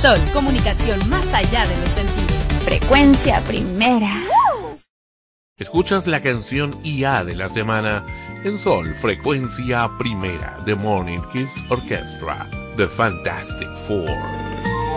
Sol, comunicación más allá de los sentidos. Frecuencia primera. Escuchas la canción IA de la semana en Sol, Frecuencia Primera, The Morning Kids Orchestra, The Fantastic Four.